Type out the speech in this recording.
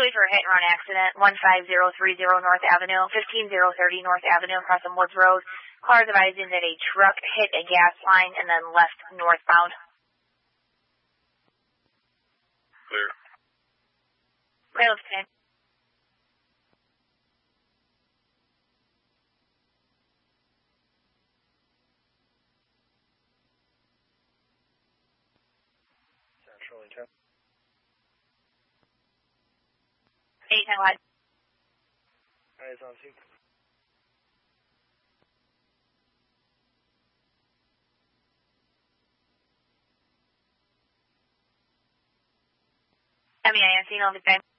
Highway for a hit and run accident, 15030 North Avenue, 15030 North Avenue, across from Woods Road. Car advising that a truck hit a gas line and then left northbound. Clear. Clear, Lieutenant. Central Intent. 810 wide. Eyes on scene. MEINC, on the time.